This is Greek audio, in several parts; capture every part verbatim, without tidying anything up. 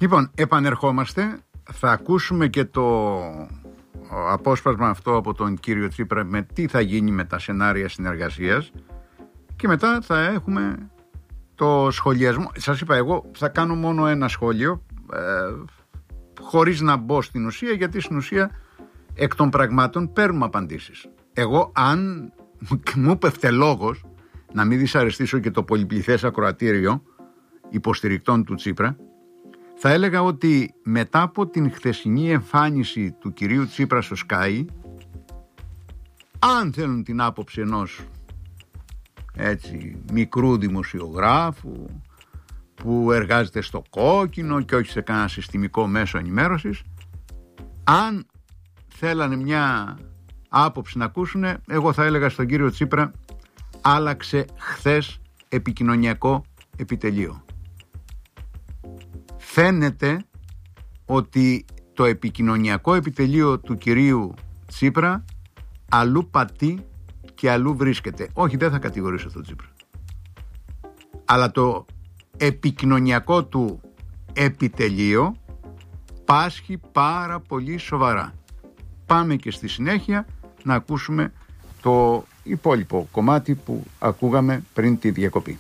Λοιπόν, επανερχόμαστε. Θα ακούσουμε και το απόσπασμα αυτό από τον κύριο Τσίπρα με τι θα γίνει με τα σενάρια συνεργασίας και μετά θα έχουμε το σχολιασμό. Σας είπα, εγώ θα κάνω μόνο ένα σχόλιο ε, χωρίς να μπω στην ουσία, γιατί στην ουσία εκ των πραγμάτων παίρνουμε απαντήσεις. Εγώ, αν μου πέφτε λόγος να μην δυσαρεστήσω και το πολυπληθές ακροατήριο υποστηρικτών του Τσίπρα, θα έλεγα ότι μετά από την χθεσινή εμφάνιση του κυρίου Τσίπρα στο Sky, αν θέλουν την άποψη ενός έτσι μικρού δημοσιογράφου που εργάζεται στο κόκκινο και όχι σε κανένα συστημικό μέσο ενημέρωσης, αν θέλανε μια άποψη να ακούσουν, εγώ θα έλεγα στον κύριο Τσίπρα, άλλαξε χθες επικοινωνιακό επιτελείο. Φαίνεται ότι το επικοινωνιακό επιτελείο του κυρίου Τσίπρα αλλού πατεί και αλλού βρίσκεται. Όχι, δεν θα κατηγορήσω τον Τσίπρα. Αλλά το επικοινωνιακό του επιτελείο πάσχει πάρα πολύ σοβαρά. Πάμε και στη συνέχεια να ακούσουμε το υπόλοιπο κομμάτι που ακούγαμε πριν τη διακοπή.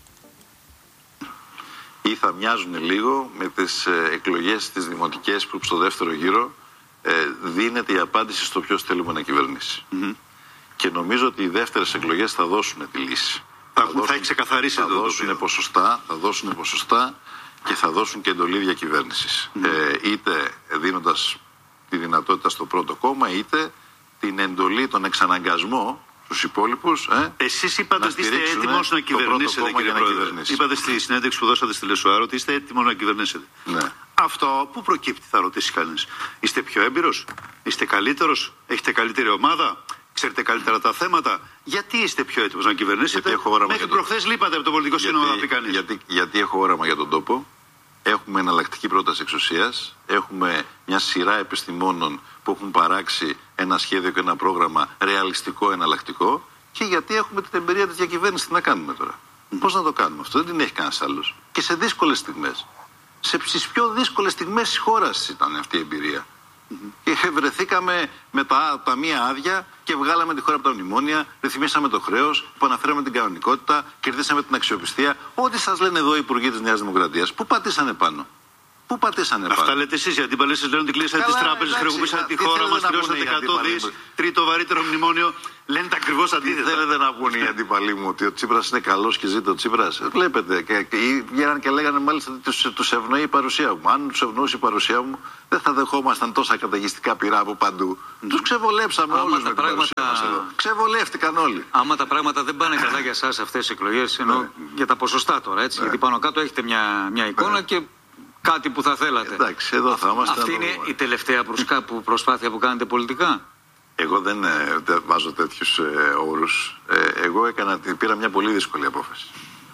Ή θα μοιάζουν λίγο με τις εκλογές τις δημοτικές που στο δεύτερο γύρο ε, δίνεται η απάντηση στο ποιος θέλουμε να κυβερνήσει. Mm-hmm. Και νομίζω ότι οι δεύτερες εκλογές θα δώσουν τη λύση. Θα, θα, δώσουν, θα έχει ξεκαθαρίσει θα δώσουν ποσοστά, θα δώσουν ποσοστά και θα δώσουν και εντολή διακυβέρνησης. Mm-hmm. Ε, είτε δίνοντας τη δυνατότητα στο πρώτο κόμμα, είτε την εντολή, τον εξαναγκασμό στους υπόλοιπους. Ε, Εσείς είπατε ότι είστε έτοιμος να κυβερνήσετε, κύριε Πρόεδρε. Είπατε στη συνέντευξη που δώσατε στη Λεσουάρο ότι είστε έτοιμος να κυβερνήσετε. Ναι. Αυτό που προκύπτει, θα ρωτήσει κανείς. Είστε πιο έμπειρος, είστε καλύτερος, έχετε καλύτερη ομάδα, ξέρετε καλύτερα τα θέματα. Γιατί είστε πιο έτοιμος να κυβερνήσετε? Μέχρι προχθές λείπατε από το πολιτικό σύνομα, να πει κανείς. Γιατί, γιατί έχω όραμα για τον τόπο. Έχουμε εναλλακτική πρόταση εξουσίας. Έχουμε μια σειρά επιστημόνων που έχουν παράξει ένα σχέδιο και ένα πρόγραμμα ρεαλιστικό, εναλλακτικό. Και γιατί έχουμε την εμπειρία της διακυβέρνησης. Τι να κάνουμε τώρα? Mm. Πώς να το κάνουμε αυτό? Δεν την έχει κανένας άλλος. Και σε δύσκολες στιγμές. Σε τις πιο δύσκολες στιγμές της χώρας ήταν αυτή η εμπειρία. Mm-hmm. Και βρεθήκαμε με τα ταμεία άδεια και βγάλαμε τη χώρα από τα μνημόνια, ρυθμίσαμε το χρέος, επαναφέραμε την κανονικότητα, κερδίσαμε την αξιοπιστία. Ό,τι σας λένε εδώ οι υπουργοί της Νέας Δημοκρατίας, πού πατήσανε πάνω? Πού πατήσανε πάνω? Αυτά λέτε εσείς, οι αντίπαλοι σας λένε ότι κλείσατε τις τράπεζες, χρεοκοπήσατε τη χώρα μας, πληρώσατε εκατό δις, τρίτο βαρύτερο μνημόνιο. Λένε τα ακριβώς αντίθετα. Θέλετε να πούνε οι αντίπαλοι μου ότι ο Τσίπρας είναι καλός και ζείτε ο Τσίπρας? Βλέπετε, και, και βγαίναν και λέγανε μάλιστα ότι τους, τους ευνοεί η παρουσία μου. Αν τους ευνοούσε η παρουσία μου, δεν θα δεχόμασταν τόσα καταιγιστικά πυρά από παντού. Mm. Τους ξεβολέψαμε όλους με την πράγματα... παρουσία μας εδώ. Ξεβολεύτηκαν όλοι. Άμα τα πράγματα δεν πάνε καλά για εσάς αυτές τις εκλογές, ενώ ναι. για τα ποσοστά τώρα, έτσι, ναι. γιατί πάνω κάτω έχετε μια, μια εικόνα ναι. και κάτι που θα θέλατε. Εντάξει, εδώ θα είμαστε. Αυτή είναι η τελευταία προσπάθεια που κάνετε πολιτικά? Εγώ δεν ε, βάζω τέτοιους ε, όρους. Ε, εγώ έκανα, πήρα μια πολύ δύσκολη απόφαση.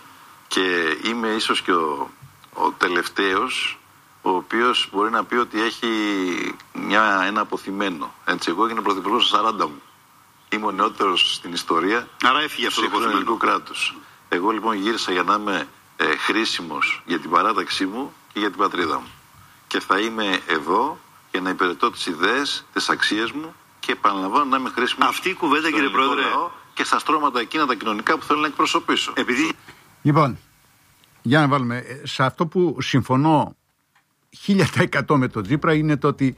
Και είμαι ίσως και ο, ο τελευταίος ο οποίος μπορεί να πει ότι έχει μια, ένα αποθυμένο. Έτσι, εγώ έγινα πρωθυπουργός στα σαράντα μου. Είμαι ο νεότερος στην ιστορία. Άρα έφυγε αυτό το αποθυμένο κράτους. Εγώ λοιπόν γύρισα για να είμαι ε, χρήσιμος για την παράταξή μου και για την πατρίδα μου. Και θα είμαι εδώ για να υπηρετώ τις ιδέες, τις αξίες μου. Και επαναλαμβάνω να είμαι χρήσιμο. Αυτή η κουβέντα, κύριε Πρόεδρε, και στα στρώματα εκείνα τα κοινωνικά που θέλω να εκπροσωπήσω. Επειδή... Λοιπόν, για να βάλουμε. Σε αυτό που συμφωνώ χίλια τοις εκατό με τον Τσίπρα είναι το ότι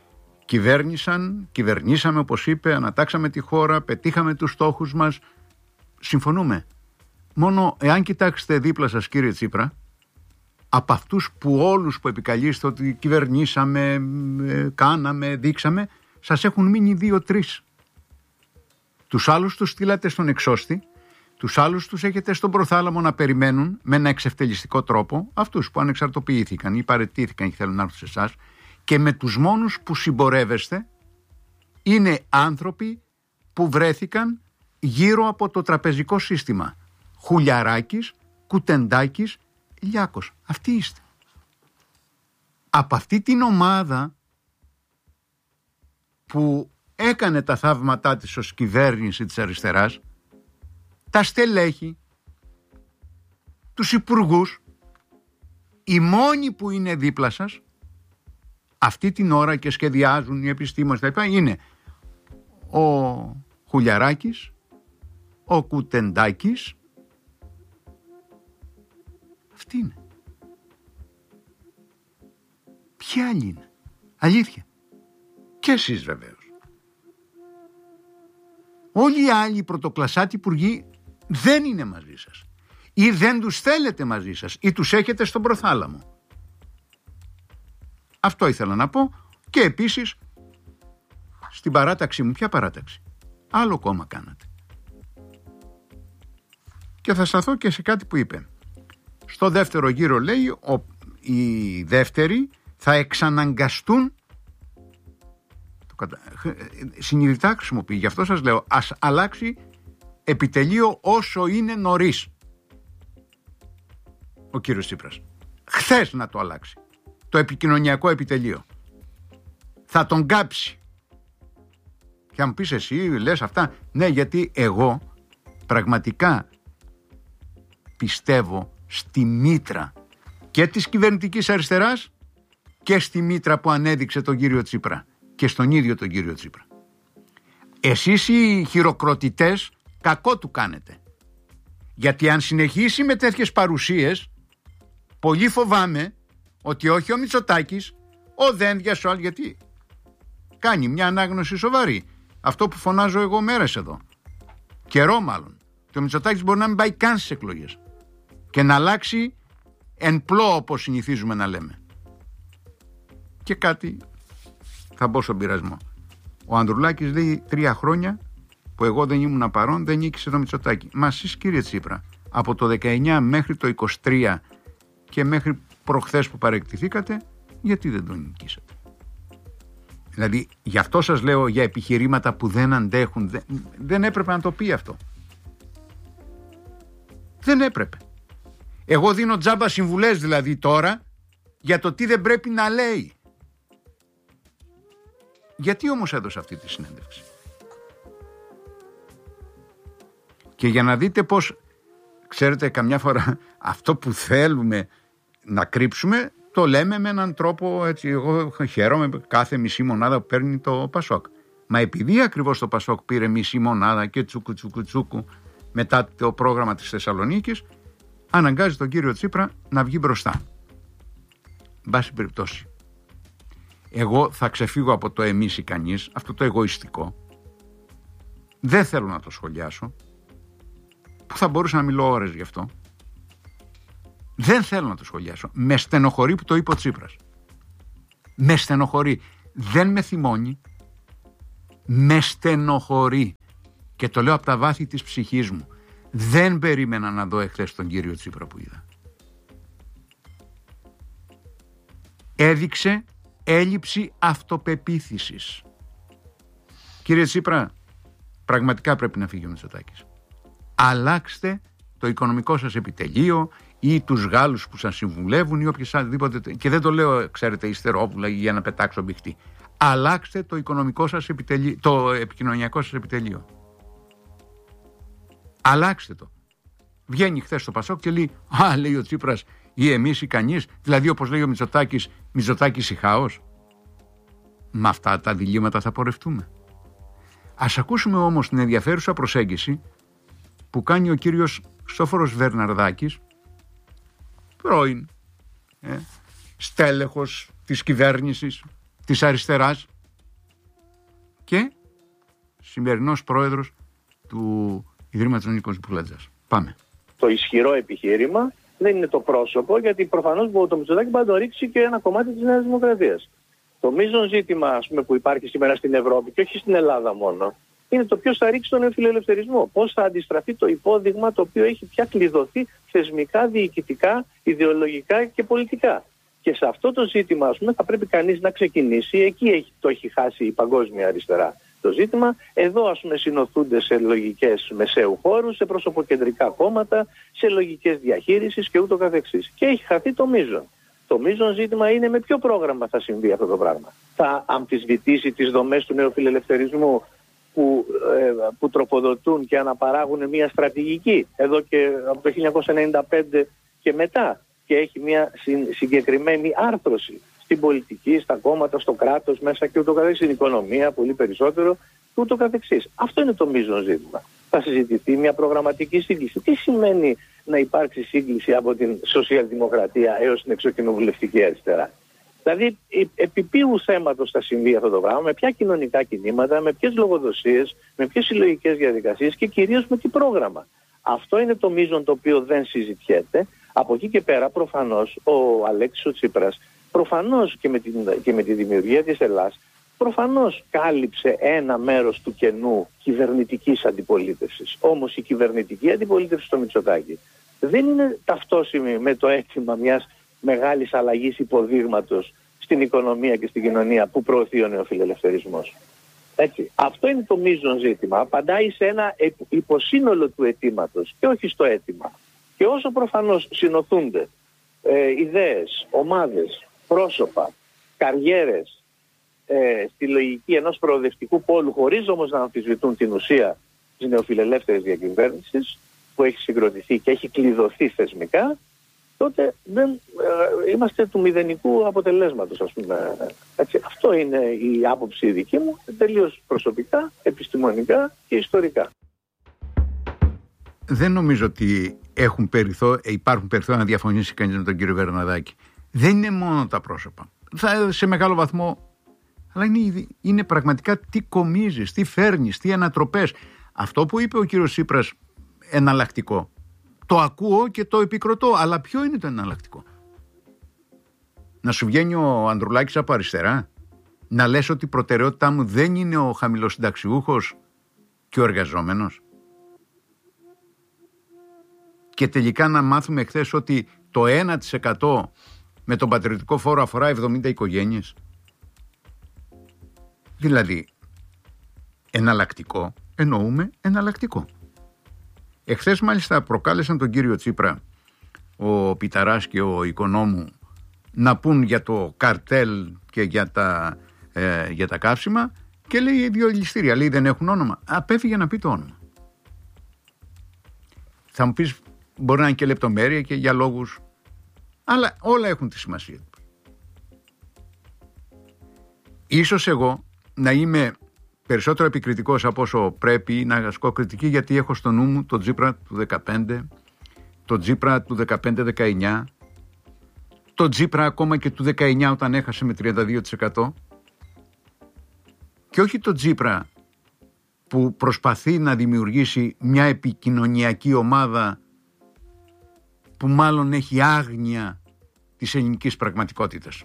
κυβέρνησαν, κυβερνήσαμε όπως είπε, ανατάξαμε τη χώρα, πετύχαμε τους στόχους μας. Συμφωνούμε. Μόνο εάν κοιτάξετε δίπλα σας, κύριε Τσίπρα, από αυτούς που όλους που επικαλείστε ότι κυβερνήσαμε, κάναμε, δείξαμε, σας έχουν μείνει δύο-τρεις. Τους άλλους τους στείλατε στον εξώστη, τους άλλους τους έχετε στον προθάλαμο να περιμένουν με ένα εξευτελιστικό τρόπο, αυτούς που ανεξαρτοποιήθηκαν ή παραιτήθηκαν και θέλουν να έρθουν σε εσάς, και με τους μόνους που συμπορεύεστε είναι άνθρωποι που βρέθηκαν γύρω από το τραπεζικό σύστημα. Χουλιαράκης, Κουτεντάκης, Λιάκος. Αυτοί είστε. Από αυτή την ομάδα που έκανε τα θαύματά της ως κυβέρνηση της αριστεράς, τα στελέχη, τους υπουργούς, οι μόνοι που είναι δίπλα σας αυτή την ώρα και σχεδιάζουν οι επιστήμονες τα λοιπά, είναι ο Χουλιαράκης, ο Κουτεντάκης. Αυτή είναι. Ποια άλλη είναι? Αλήθεια. Και εσείς βεβαίως. Όλοι οι άλλοι πρωτοκλασσάτοι υπουργοί δεν είναι μαζί σας. Ή δεν τους θέλετε μαζί σας, ή τους έχετε στον προθάλαμο. Αυτό ήθελα να πω. Και επίσης στην παράταξή μου. Ποια παράταξη? Άλλο κόμμα κάνατε. Και θα σταθώ και σε κάτι που είπε. Στο δεύτερο γύρο λέει ο, οι δεύτεροι θα εξαναγκαστούν, το κατα... συνειδητά χρησιμοποιεί, γι' αυτό σας λέω, ας αλλάξει επιτελείο όσο είναι νωρίς ο κύριος Τσίπρας. Χθες να το αλλάξει το επικοινωνιακό επιτελείο. Θα τον κάψει. Και αν πεις εσύ λες αυτά, ναι, γιατί εγώ πραγματικά πιστεύω στη μήτρα και της κυβερνητικής αριστεράς και στη μήτρα που ανέδειξε τον κύριο Τσίπρα και στον ίδιο τον κύριο Τσίπρα. Εσείς οι χειροκροτητές κακό του κάνετε. Γιατί αν συνεχίσει με τέτοιες παρουσίες, πολύ φοβάμαι ότι όχι ο Μητσοτάκης, ο Δένδιας, ο άλλος, γιατί κάνει μια ανάγνωση σοβαρή. Αυτό που φωνάζω εγώ μέρες εδώ. Καιρό μάλλον. Και ο Μητσοτάκης μπορεί να μην πάει καν στις εκλογές. Και να αλλάξει εν πλώ, όπως συνηθίζουμε να λέμε. Και κάτι, θα μπω στον πειρασμό. Ο Ανδρουλάκης λέει τρία χρόνια που εγώ δεν ήμουν παρόν, δεν νίκησε το Μητσοτάκη. Μα εσείς κύριε Τσίπρα, από το δεκαεννιά μέχρι το είκοσι τρία και μέχρι προχθές που παρεκτηθήκατε, γιατί δεν τον νικήσατε? Δηλαδή, γι' αυτό σας λέω για επιχειρήματα που δεν αντέχουν. Δεν, δεν έπρεπε να το πει αυτό. Δεν έπρεπε. Εγώ δίνω τζάμπα συμβουλές δηλαδή τώρα για το τι δεν πρέπει να λέει. Γιατί όμως έδωσε αυτή τη συνέντευξη? Και για να δείτε πως, ξέρετε, καμιά φορά αυτό που θέλουμε να κρύψουμε το λέμε με έναν τρόπο έτσι. Εγώ χαίρομαι κάθε μισή μονάδα που παίρνει το Πασόκ. Μα επειδή ακριβώς το Πασόκ πήρε μισή μονάδα και τσούκου τσούκου τσούκου μετά το πρόγραμμα της Θεσσαλονίκης, αναγκάζει τον κύριο Τσίπρα να βγει μπροστά. Εν πάση περιπτώσει, εγώ θα ξεφύγω από το εμείς ή κανείς, αυτό το εγωιστικό. Δεν θέλω να το σχολιάσω, που θα μπορούσα να μιλώ ώρες γι' αυτό. Δεν θέλω να το σχολιάσω. Με στενοχωρεί που το είπε ο Τσίπρας. Με στενοχωρεί. Δεν με θυμώνει. Με στενοχωρεί. Και το λέω από τα βάθη της ψυχής μου. Δεν περίμενα να δω εχθές τον κύριο Τσίπρα που είδα. Έδειξε έλλειψη αυτοπεποίθησης. Κύριε Τσίπρα, πραγματικά πρέπει να φύγει ο Μητσοτάκης. Αλλάξτε το οικονομικό σας επιτελείο ή τους Γάλλους που σας συμβουλεύουν ή οποιοδήποτε. Και δεν το λέω, ξέρετε, υστερόβουλα για να πετάξω μπιχτή. Αλλάξτε το οικονομικό σας επιτελείο, το επικοινωνιακό σας επιτελείο. Αλλάξτε το. Βγαίνει χθες στο Πασόκ και λέει, α, λέει ο Τσίπρας, ή εμείς ή κανείς. Δηλαδή, όπως λέει ο Μητσοτάκης, Μητσοτάκης ή χάος. Με αυτά τα διλήμματα θα πορευτούμε. Ας ακούσουμε όμως την ενδιαφέρουσα προσέγγιση που κάνει ο κύριος Χριστόφορος Βερναρδάκης, πρώην ε, στέλεχος της κυβέρνησης της αριστεράς και σημερινός πρόεδρος του Ιδρύματος Νίκος Μπουλατζάς. Πάμε. Το ισχυρό επιχείρημα δεν είναι το πρόσωπο, γιατί προφανώς το Μητσοτάκη μπορεί να το ρίξει και ένα κομμάτι της Νέας Δημοκρατίας. Το μείζον ζήτημα, ας πούμε, που υπάρχει σήμερα στην Ευρώπη και όχι στην Ελλάδα μόνο, είναι το ποιος θα ρίξει τον νεοφιλελευθερισμό. Πώς θα αντιστραφεί το υπόδειγμα το οποίο έχει πια κλειδωθεί θεσμικά, διοικητικά, ιδεολογικά και πολιτικά. Και σε αυτό το ζήτημα, ας πούμε, θα πρέπει κανείς να ξεκινήσει. Εκεί έχει, το έχει χάσει η παγκόσμια αριστερά το ζήτημα. Εδώ, ας πούμε, συνοθούνται σε λογικές μεσαίου χώρου, σε προσωποκεντρικά κόμματα, σε λογικές διαχείρισης και ούτω καθεξής. Και έχει χαθεί το μείζον. Το μείζον ζήτημα είναι με ποιο πρόγραμμα θα συμβεί αυτό το πράγμα. Θα αμφισβητήσει τις δομές του νεοφιλελευθερισμού που, ε, που τροφοδοτούν και αναπαράγουν μια στρατηγική εδώ και από το χίλια εννιακόσια ενενήντα πέντε και μετά, και έχει μια συν, συγκεκριμένη άρθρωση στην πολιτική, στα κόμματα, στο κράτος μέσα και ούτω καθεξής, στην οικονομία πολύ περισσότερο και ούτω καθεξής. Αυτό είναι το μείζον ζήτημα. Θα συζητηθεί μια προγραμματική σύγκληση. Τι σημαίνει να υπάρξει σύγκληση από την σοσιαλδημοκρατία έως την εξοκοινοβουλευτική αριστερά? Δηλαδή, επί ποιου θέματος θα συμβεί αυτό το πράγμα, με ποια κοινωνικά κινήματα, με ποιες λογοδοσίες, με ποιες συλλογικές διαδικασίες και κυρίως με τι πρόγραμμα. Αυτό είναι το μείζον το οποίο δεν συζητιέται. Από εκεί και πέρα, προφανώς, ο Αλέξης ο Τσίπρας, προφανώς και με, την, και με τη δημιουργία της Ελλάς, προφανώς κάλυψε ένα μέρος του κενού κυβερνητικής αντιπολίτευσης. Όμως η κυβερνητική αντιπολίτευση στο Μητσοτάκη δεν είναι ταυτόσιμη με το αίτημα μιας μεγάλης αλλαγής υποδείγματος στην οικονομία και στην κοινωνία που προωθεί ο νεοφιλελευθερισμός. Έτσι. Αυτό είναι το μείζον ζήτημα. Απαντάει σε ένα υποσύνολο του αιτήματος και όχι στο αίτημα. Και όσο προφανώς συνοθούνται ε, ιδέες, ομάδες, πρόσωπα, καριέρες ε, στη λογική ενός προοδευτικού πόλου, χωρίς όμως να αμφισβητούν την ουσία της νεοφιλελεύθερης διακυβέρνησης που έχει συγκροτηθεί και έχει κλειδωθεί θεσμικά, τότε δεν, ε, είμαστε του μηδενικού αποτελέσματος, ας πούμε. Έτσι. Αυτό είναι η άποψη δική μου, τελείως προσωπικά, επιστημονικά και ιστορικά. Δεν νομίζω ότι έχουν περιθώ, υπάρχουν περιθώρια να διαφωνήσει κανείς με τον κύριο Βερναδάκη. Δεν είναι μόνο τα πρόσωπα. Θα, σε μεγάλο βαθμό, αλλά είναι, είναι πραγματικά τι κομίζεις, τι φέρνεις, τι ανατροπές. Αυτό που είπε ο κύριος Τσίπρας, εναλλακτικό. Το ακούω και το επικροτώ, αλλά ποιο είναι το εναλλακτικό? Να σου βγαίνει ο Ανδρουλάκης από αριστερά, να λες ότι η προτεραιότητά μου δεν είναι ο χαμηλοσυνταξιούχος και ο εργαζόμενος, και τελικά να μάθουμε χθες ότι το ένα τοις εκατό με τον πατριωτικό φόρο αφορά εβδομήντα οικογένειες. Δηλαδή, εναλλακτικό εννοούμε εναλλακτικό. Εχθές μάλιστα προκάλεσαν τον κύριο Τσίπρα, ο Πιταράς και ο Οικονόμου, να πούν για το καρτέλ και για τα, ε, για τα καύσιμα, και λέει δύο ληστήρια, λέει δεν έχουν όνομα. Απέφυγε να πει το όνομα. Θα μου πεις, μπορεί να είναι και λεπτομέρεια και για λόγους, αλλά όλα έχουν τη σημασία του. Ίσως εγώ να είμαι περισσότερο επικριτικός από όσο πρέπει, να ασκώ κριτική, γιατί έχω στο νου μου το Τσίπρα του δεκαπέντε, το Τσίπρα του δεκαπέντε δεκαεννιά, το Τσίπρα ακόμα και του δεκαεννιά όταν έχασε με τριάντα δύο τοις εκατό, και όχι το Τσίπρα που προσπαθεί να δημιουργήσει μια επικοινωνιακή ομάδα που μάλλον έχει άγνοια της ελληνικής πραγματικότητας.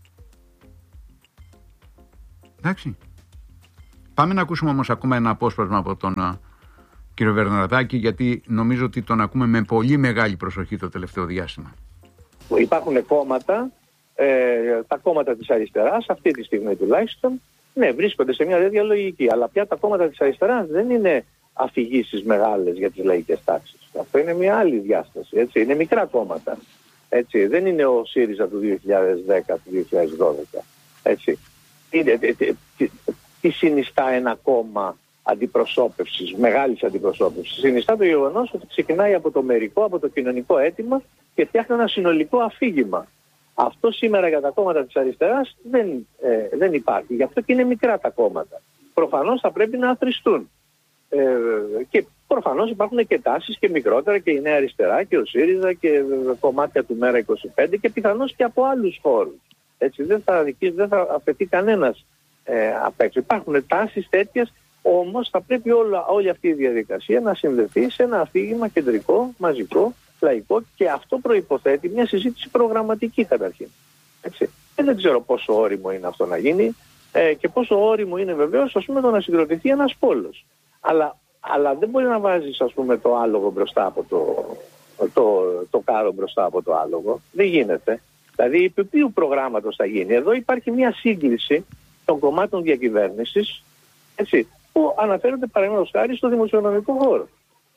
Εντάξει. Πάμε να ακούσουμε όμως ακόμα ένα απόσπασμα από τον uh, κύριο Βερναδάκη, γιατί νομίζω ότι τον ακούμε με πολύ μεγάλη προσοχή το τελευταίο διάστημα. Υπάρχουν κόμματα, ε, τα κόμματα της αριστεράς, αυτή τη στιγμή τουλάχιστον, ναι, βρίσκονται σε μια τέτοια λογική. Αλλά πια τα κόμματα της αριστεράς δεν είναι αφηγήσεις μεγάλες για τις λαϊκές τάξεις. Αυτό είναι μια άλλη διάσταση. Έτσι. Είναι μικρά κόμματα. Έτσι. Δεν είναι ο ΣΥΡΙΖΑ του δύο χιλιάδες δέκα, του δύο χιλιάδες δώδεκα. Έτσι. Είναι, τι, τι συνιστά ένα κόμμα αντιπροσώπευσης, μεγάλης αντιπροσώπευσης? Συνιστά το γεγονός ότι ξεκινάει από το μερικό, από το κοινωνικό αίτημα και φτιάχνει ένα συνολικό αφήγημα. Αυτό σήμερα για τα κόμματα της αριστεράς δεν, ε, δεν υπάρχει. Γι' αυτό και είναι μικρά τα κόμματα. Προφανώς θα πρέπει να αθροιστούν. Ε, και προφανώς υπάρχουν και τάσεις και μικρότερα, και η Νέα Αριστερά και ο ΣΥΡΙΖΑ και κομμάτια του ΜΕΡΑ είκοσι πέντε και πιθανώς και από άλλους χώρους. Έτσι, δεν θα, δεν θα αφαιθεί κανένας ε, απ' έξω. Υπάρχουν τάσεις τέτοιες, όμως θα πρέπει όλα, όλη αυτή η διαδικασία να συνδεθεί σε ένα αφήγημα κεντρικό, μαζικό, λαϊκό, και αυτό προϋποθέτει μια συζήτηση προγραμματική καταρχήν. Έτσι. Και δεν ξέρω πόσο όριμο είναι αυτό να γίνει ε, και πόσο όριμο είναι βεβαίως, ας πούμε, το να συγκροτηθεί ένας πόλος. Αλλά, αλλά δεν μπορεί να βάζεις, ας πούμε, το άλογο μπροστά από το, το, το, το κάρο μπροστά από το άλογο. Δεν γίνεται. Δηλαδή, επί ποιου προγράμματος θα γίνει? Εδώ υπάρχει μια σύγκληση των κομμάτων διακυβέρνησης, έτσι, που αναφέρονται παραδείγματος χάρη στο δημοσιονομικό χώρο.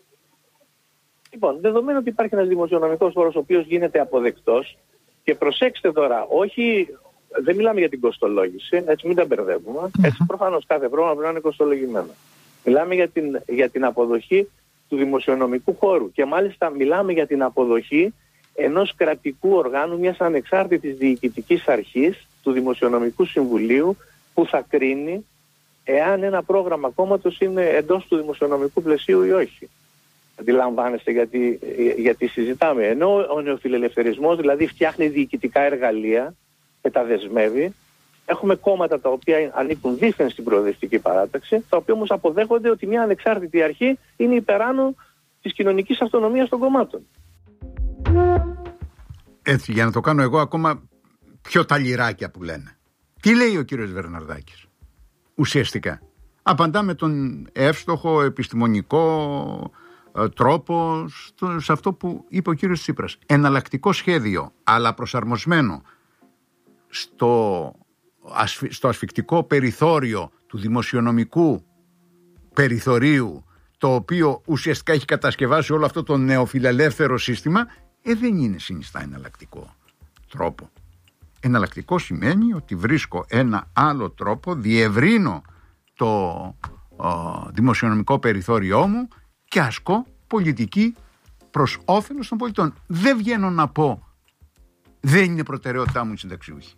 Λοιπόν, δεδομένου ότι υπάρχει ένας δημοσιονομικός χώρος ο οποίος γίνεται αποδεκτός, και προσέξτε τώρα, όχι, δεν μιλάμε για την κοστολόγηση, έτσι, μην τα μπερδεύουμε. Έτσι, προφανώς κάθε πρόγραμμα πρέπει να είναι κοστολογημένο. Μιλάμε για την, για την αποδοχή του δημοσιονομικού χώρου, και μάλιστα μιλάμε για την αποδοχή ενός κρατικού οργάνου, μιας ανεξάρτητης διοικητικής αρχής, του του Δημοσιονομικού Συμβουλίου που θα κρίνει εάν ένα πρόγραμμα κόμματος είναι εντός του δημοσιονομικού πλαισίου ή όχι. Αντιλαμβάνεστε γιατί, γιατί συζητάμε. Ενώ ο νεοφιλελευθερισμός δηλαδή φτιάχνει διοικητικά εργαλεία και τα δεσμεύει, έχουμε κόμματα τα οποία ανήκουν δήθεν στην προοδευτική παράταξη, τα οποία όμως αποδέχονται ότι μια ανεξάρτητη αρχή είναι υπεράνω της κοινωνικής αυτονομίας των κομμάτων. Έτσι, για να το κάνω εγώ ακόμα πιο τα λιράκια που λένε. Τι λέει ο κύριος Βερναρδάκης? Ουσιαστικά απαντά με τον εύστοχο επιστημονικό ε, τρόπο στο, σε αυτό που είπε ο κύριος Τσίπρας. Εναλλακτικό σχέδιο, αλλά προσαρμοσμένο στο, ασφι, στο ασφικτικό περιθώριο του δημοσιονομικού περιθωρίου, το οποίο ουσιαστικά έχει κατασκευάσει όλο αυτό το νεοφιλελεύθερο σύστημα, ε, δεν είναι συνιστά εναλλακτικό τρόπο. Εναλλακτικό σημαίνει ότι βρίσκω ένα άλλο τρόπο, διευρύνω το ο, δημοσιονομικό περιθώριό μου και ασκώ πολιτική προς όφελος των πολιτών. Δεν βγαίνω να πω δεν είναι προτεραιότητά μου η συνταξιούχη.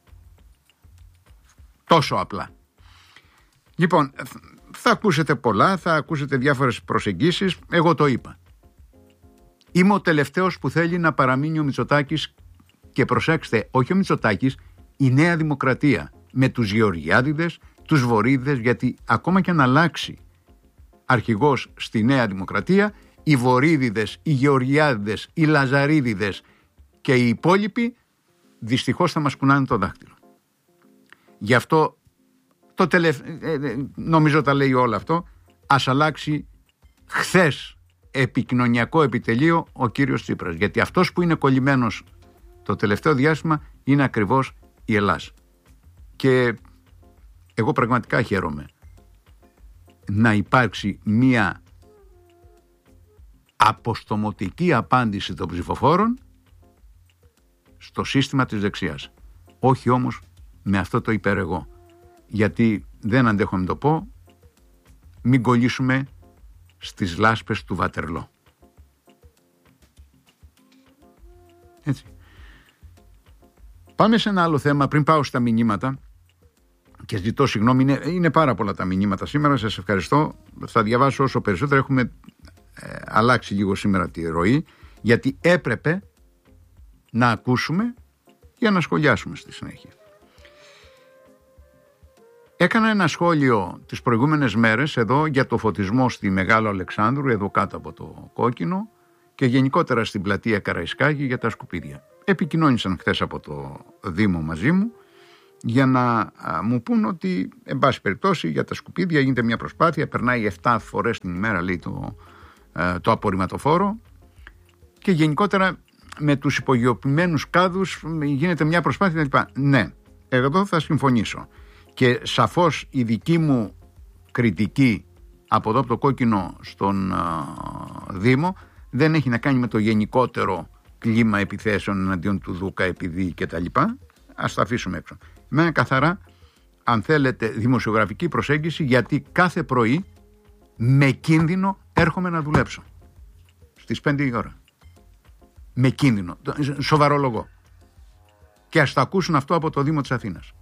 Τόσο απλά. Λοιπόν, θα ακούσετε πολλά, θα ακούσετε διάφορες προσεγγίσεις. Εγώ το είπα. Είμαι ο τελευταίος που θέλει να παραμείνει ο Μητσοτάκης. Και προσέξτε, όχι ο Μητσοτάκης, η Νέα Δημοκρατία με τους Γεωργιάδηδες, τους Βορύδηδες, γιατί ακόμα και αν αλλάξει αρχηγός στη Νέα Δημοκρατία, οι Βορύδηδες, οι Γεωργιάδηδες, οι Λαζαρίδηδες και οι υπόλοιποι δυστυχώς θα μας κουνάνε το δάχτυλο. Γι' αυτό το τελευ... νομίζω τα λέει όλο αυτό, ας αλλάξει χθες επικοινωνιακό επιτελείο ο κύριος Τσίπρας, γιατί αυτός που είναι κολλημένος το τελευταίο διάστημα είναι ακριβώς η Ελλάς. Και εγώ πραγματικά χαίρομαι να υπάρξει μία αποστομωτική απάντηση των ψηφοφόρων στο σύστημα της δεξιάς. Όχι όμως με αυτό το υπερεγώ. Γιατί δεν αντέχω να το πω, μην κολλήσουμε στις λάσπες του Βατερλό. Έτσι. Πάμε σε ένα άλλο θέμα πριν πάω στα μηνύματα και ζητώ συγγνώμη, είναι, είναι πάρα πολλά τα μηνύματα σήμερα, σας ευχαριστώ, θα διαβάσω όσο περισσότερο, έχουμε ε, αλλάξει λίγο σήμερα τη ροή, γιατί έπρεπε να ακούσουμε για να σχολιάσουμε στη συνέχεια. Έκανα ένα σχόλιο τις προηγούμενες μέρες εδώ για το φωτισμό στη Μεγάλο Αλεξάνδρου, εδώ κάτω από το Κόκκινο, και γενικότερα στην πλατεία Καραϊσκάκη για τα σκουπίδια. Επικοινώνησαν χθες από το Δήμο μαζί μου για να α, μου πούν ότι εν πάση περιπτώσει για τα σκουπίδια γίνεται μια προσπάθεια, περνάει επτά φορές την ημέρα λέει το, α, το απορριμματοφόρο και γενικότερα με τους υπογειοποιημένους κάδους γίνεται μια προσπάθεια κλπ. Ναι, εδώ θα συμφωνήσω και σαφώς η δική μου κριτική από εδώ από το Κόκκινο στον α, Δήμο δεν έχει να κάνει με το γενικότερο κλίμα επιθέσεων εναντίον του Δούκα επειδή και τα λοιπά. Ας τα αφήσουμε έξω. Με ένα καθαρά, αν θέλετε, δημοσιογραφική προσέγγιση, γιατί κάθε πρωί με κίνδυνο έρχομαι να δουλέψω στις πέντε η ώρα. Με κίνδυνο, σοβαρολογώ. Και ας τα ακούσουν αυτό από το Δήμο της Αθήνας.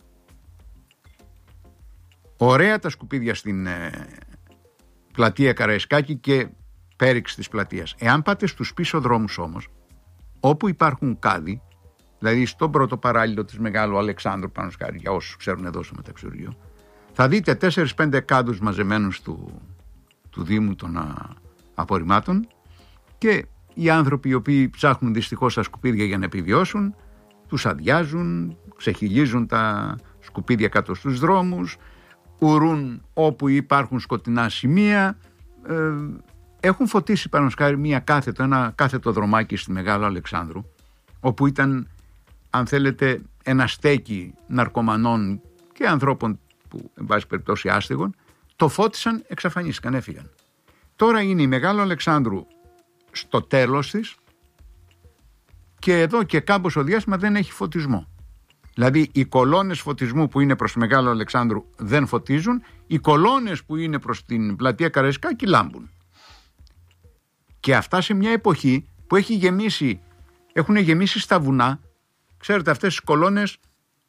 Ωραία τα σκουπίδια στην ε, πλατεία Καραϊσκάκη και πέριξη της πλατείας. Εάν πάτε στους πίσω δρόμους όμως, όπου υπάρχουν κάδοι, δηλαδή στον πρώτο παράλληλο της Μεγάλου Αλεξάνδρου, πάνω σκάρι, για όσους ξέρουν εδώ στο μεταξυριό, θα δείτε τέσσερις πέντε κάδους μαζεμένους του, του Δήμου των α, απορριμμάτων και οι άνθρωποι οι οποίοι ψάχνουν δυστυχώς τα σκουπίδια για να επιβιώσουν, τους αδειάζουν, ξεχυλίζουν τα σκουπίδια κάτω στους δρόμους, ουρούν όπου υπάρχουν σκοτεινά σημεία, ε, έχουν φωτίσει πάνω σκάρι μία κάθετο, ένα κάθετο δρομάκι στη Μεγάλο Αλεξάνδρου, όπου ήταν, αν θέλετε, ένα στέκι ναρκωμανών και ανθρώπων που, εν πάση περιπτώσει, άστεγων, το φώτισαν, εξαφανίστηκαν, έφυγαν. Τώρα είναι η Μεγάλο Αλεξάνδρου στο τέλος της και εδώ και κάμποσο διάστημα δεν έχει φωτισμό. Δηλαδή οι κολόνες φωτισμού που είναι προς Μεγάλο Αλεξάνδρου δεν φωτίζουν, οι κολόνες που είναι προς την πλατεία Καραϊσκάκη λάμπουν. Και αυτά σε μια εποχή που έχει γεμίσει, έχουν γεμίσει στα βουνά, ξέρετε αυτές τις κολόνες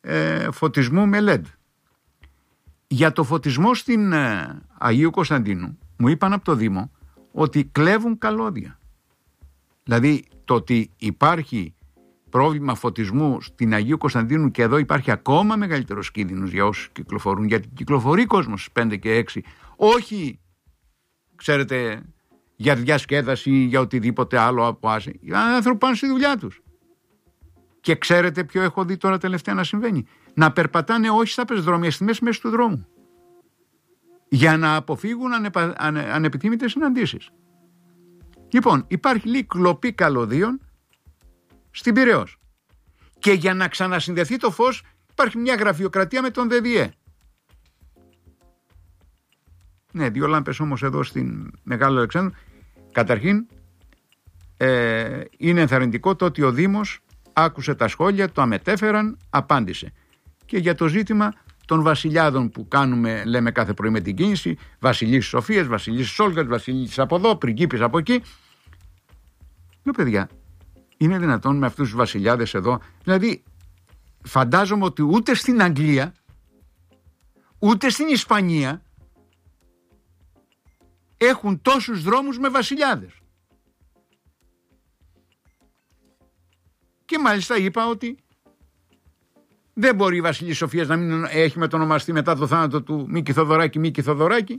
ε, φωτισμού με ελ ι ντι. Για το φωτισμό στην ε, Αγίου Κωνσταντίνου μου είπαν από το Δήμο ότι κλέβουν καλώδια. Δηλαδή το ότι υπάρχει πρόβλημα φωτισμού στην Αγίου Κωνσταντίνου και εδώ υπάρχει ακόμα μεγαλύτερος κίνδυνος για όσους κυκλοφορούν, γιατί κυκλοφορεί κόσμος στις πέντε και έξι, όχι ξέρετε για διασκέδαση ή για οτιδήποτε άλλο από άση. Οι άνθρωποι πάνε στη δουλειά τους. Και ξέρετε ποιο έχω δει τώρα τελευταία να συμβαίνει? Να περπατάνε όχι στα πεζοδρόμια, στη μέση μέση του δρόμου, για να αποφύγουν ανεπα... ανε... ανεπιθύμητες συναντήσεις. Λοιπόν, υπάρχει λίγη κλοπή καλωδίων στην Πειραιώς. Και για να ξανασυνδεθεί το φως υπάρχει μια γραφειοκρατία με τον ΔΔΕ. Ναι, δύο λάμπες όμως εδώ στην Μεγάλο Αλεξάνδρου. Καταρχήν ε, είναι ενθαρρυντικό το ότι ο Δήμος άκουσε τα σχόλια, το αμετέφεραν, απάντησε. Και για το ζήτημα των βασιλιάδων που κάνουμε, λέμε κάθε πρωί με την κίνηση, βασιλείς Σοφίας, βασιλείς Όλγας, βασιλείς από εδώ, πριγκίπης από εκεί. Λέω, παιδιά, είναι δυνατόν με αυτούς τους βασιλιάδες εδώ? Δηλαδή φαντάζομαι ότι ούτε στην Αγγλία ούτε στην Ισπανία έχουν τόσους δρόμους με βασιλιάδες. Και μάλιστα είπα ότι δεν μπορεί η βασιλής Σοφίας να μην έχει μετονομαστεί μετά το θάνατο του Μίκη Θοδωράκη Μίκη Θοδωράκη.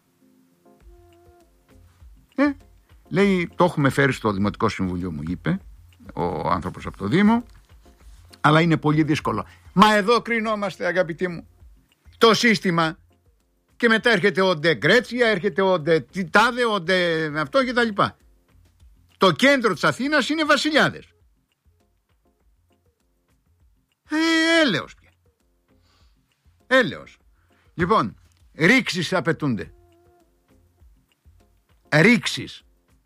Ε, λέει, το έχουμε φέρει στο Δημοτικό Συμβουλίο, μου είπε ο άνθρωπος από το Δήμο, αλλά είναι πολύ δύσκολο. Μα εδώ κρινόμαστε, αγαπητοί μου, το σύστημα, και μετά έρχεται ο Ντε Γκρέτσια, έρχεται ο Ντε Τιτάδε, ο Ντε αυτό και τα λοιπά. Το κέντρο της Αθήνας είναι βασιλιάδες. Ε, έλεος πια. Έλεος. Λοιπόν, ρήξεις απαιτούνται. Ρήξεις.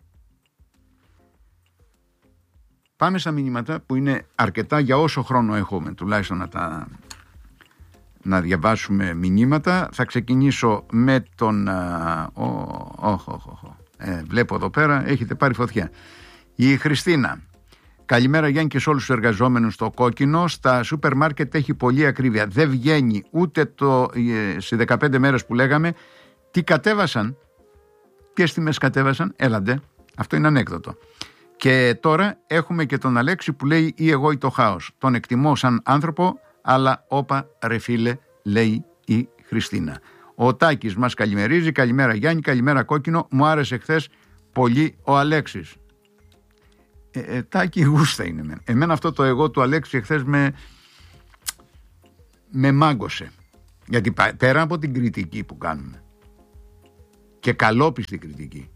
Πάμε στα μηνύματα που είναι αρκετά για όσο χρόνο έχουμε, τουλάχιστον να τα να διαβάσουμε μηνύματα. Θα ξεκινήσω με τον ο, ο, ο, ο, ε, βλέπω εδώ πέρα έχετε πάρει φωτιά. Η Χριστίνα. Καλημέρα Γιάννη και σε όλους τους εργαζόμενους στο Κόκκινο. Στα σούπερ μάρκετ έχει πολύ ακρίβεια. Δεν βγαίνει ούτε το, ε, σε δεκαπέντε μέρες που λέγαμε. Τι κατέβασαν, ποιες τιμές κατέβασαν, έλαντε. Αυτό είναι ανέκδοτο. Και τώρα έχουμε και τον Αλέξη που λέει ή εγώ ή το χάος. Τον εκτιμώ σαν άνθρωπο, αλλά όπα ρε φίλε, λέει η Χριστίνα. Ο Τάκης μας καλημερίζει. Καλημέρα Γιάννη, καλημέρα Κόκκινο. Μου άρεσε χθες πολύ ο Αλέξης. Ε, ε, Τάκη γούστα είναι εμένα. Εμένα αυτό το εγώ του Αλέξη εχθές με, με μάγκωσε. Γιατί πέρα από την κριτική που κάνουμε, και καλόπιστη κριτική,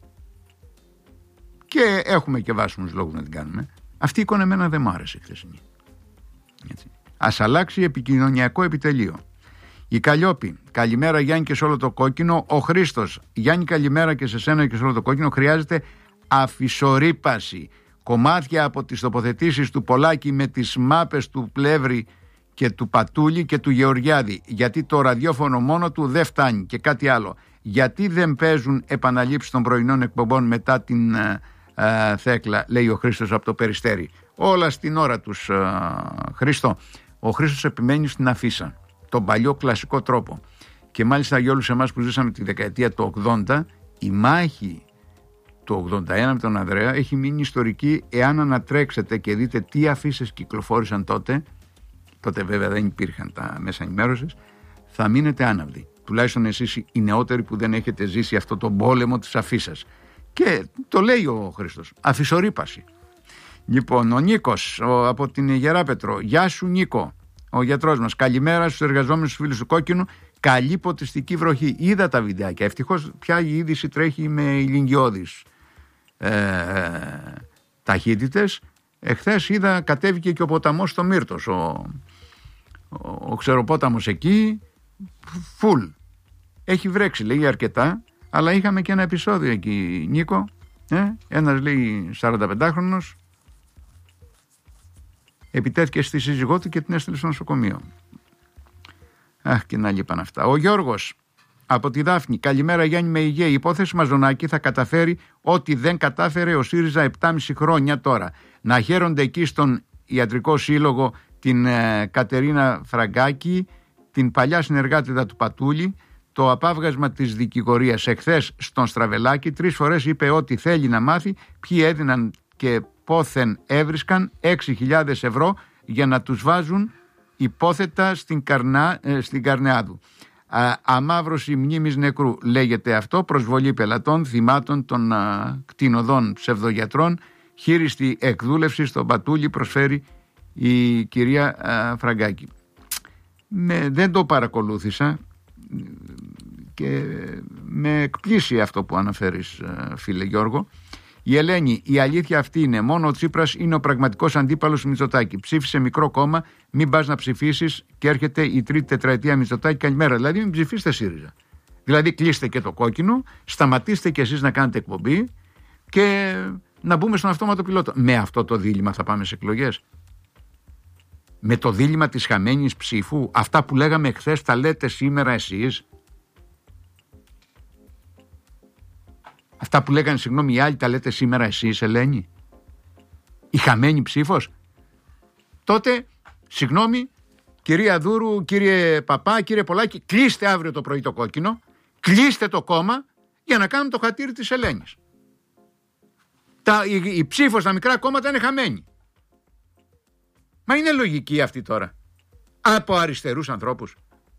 και έχουμε και βάσιμους λόγους να την κάνουμε, αυτή η εικόνα εμένα δεν μου άρεσε χθεσινή. Έτσι. Ας αλλάξει επικοινωνιακό επιτελείο. Η Καλλιόπη, καλημέρα Γιάννη και σε όλο το Κόκκινο. Ο Χρήστος, Γιάννη καλημέρα και σε σένα και σε όλο το Κόκκινο. Χρειάζεται αφισορύπαση. Κομμάτια από τις τοποθετήσεις του Πολάκη με τις μάπες του Πλεύρη και του Πατούλη και του Γεωργιάδη. Γιατί το ραδιόφωνο μόνο του δεν φτάνει. Και κάτι άλλο. Γιατί δεν παίζουν επαναλήψεις των πρωινών εκπομπών μετά την α, α, Θέκλα, λέει ο Χρήστος από το Περιστέρι. Όλα στην ώρα τους, α, Χρήστο. Ο Χρήστος επιμένει στην αφίσα, τον παλιό κλασικό τρόπο. Και μάλιστα για όλους εμάς που ζήσαμε τη δεκαετία του ογδόντα, η μάχη του ογδόντα ένα με τον Ανδρέα έχει μείνει ιστορική. Εάν ανατρέξετε και δείτε τι αφίσες κυκλοφόρησαν τότε, τότε βέβαια δεν υπήρχαν τα μέσα ενημέρωσης, θα μείνετε άναυδοι. Τουλάχιστον εσείς οι νεότεροι που δεν έχετε ζήσει αυτό τον πόλεμο της αφίσας. Και το λέει ο Χρήστος, αφισορύπαση. Λοιπόν, ο Νίκος ο, από την Γεράπετρο. Γεια σου Νίκο, ο γιατρός μας. Καλημέρα στους εργαζόμενους φίλους του Κόκκινου. Καλή ποτιστική βροχή. Είδα τα βιντεάκια. Ευτυχώς πια η είδηση τρέχει με ηλικιώδεις ε, ταχύτητες. Εχθές είδα κατέβηκε και ο ποταμός στο Μύρτος. Ο, ο, ο ξεροπόταμος εκεί, φουλ. Έχει βρέξει, λέει, αρκετά. Αλλά είχαμε και ένα επεισόδιο εκεί, Νίκο. Ε, ένας, λέει, σαρανταπεντάχρονος επιτέθηκε στη σύζυγό του και την έστειλε στο νοσοκομείο. Αχ, και να λείπαν αυτά. Ο Γιώργος από τη Δάφνη. Καλημέρα Γιάννη με υγεία. Η υπόθεση Μαζονάκη θα καταφέρει ό,τι δεν κατάφερε ο ΣΥΡΙΖΑ επτάμισι χρόνια τώρα. Να χαίρονται εκεί στον Ιατρικό Σύλλογο την ε, Κατερίνα Φραγκάκη, την παλιά συνεργάτηδα του Πατούλη, το απάβγασμα της δικηγορίας εχθές στον Στραβελάκη. Τρεις φορές είπε ότι θέλει να μάθει ποιοι έδιναν και πόθεν έβρισκαν έξι χιλιάδες ευρώ για να τους βάζουν υπόθετα στην, καρνά, ε, στην Καρνεάδου. Α, αμαύρωση μνήμης νεκρού λέγεται αυτό, προσβολή πελατών, θυμάτων των α, κτηνοδών ψευδογιατρών, χείριστη εκδούλευση στον Πατούλη προσφέρει η κυρία α, Φραγκάκη. Με, δεν το παρακολούθησα και με εκπλήσει αυτό που αναφέρεις, φίλε Γιώργο. Η Ελένη, η αλήθεια αυτή είναι. Μόνο ο Τσίπρας είναι ο πραγματικός αντίπαλος του Μητσοτάκη. Ψήφισε μικρό κόμμα, μην πας να ψηφίσεις και έρχεται η τρίτη τετραετία Μητσοτάκη. Καλημέρα. Δηλαδή, μην ψηφίσετε ΣΥΡΙΖΑ. Δηλαδή, κλείστε και το κόκκινο, σταματήστε κι εσείς να κάνετε εκπομπή και να μπούμε στον αυτόματο πιλότο. Με αυτό το δίλημμα θα πάμε σε εκλογές. Με το δίλημμα της χαμένης ψήφου. Αυτά που λέγαμε χθες τα λέτε σήμερα εσείς. Αυτά που λέγανε, συγγνώμη, οι άλλοι τα λέτε σήμερα εσείς, Ελένη. Η χαμένη ψήφος. Τότε, συγγνώμη, κυρία Δούρου, κύριε Παπά, κύριε Πολάκη, κλείστε αύριο το πρωί το κόκκινο, κλείστε το κόμμα για να κάνουν το χατήρι της Ελένης. Τα, η, η ψήφος στα μικρά κόμματα είναι χαμένη. Μα είναι λογική αυτή τώρα. Από αριστερούς ανθρώπους.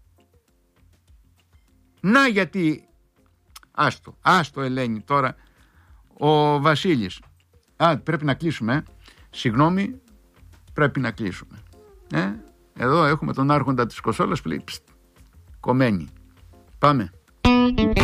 Να γιατί... Άστο, άστο Ελένη τώρα. Ο Βασίλης. Α, πρέπει να κλείσουμε. Ε. Συγγνώμη, πρέπει να κλείσουμε. Ε, εδώ έχουμε τον άρχοντα της Κοσόλας που λέει ψτ, κομμένη. Πάμε.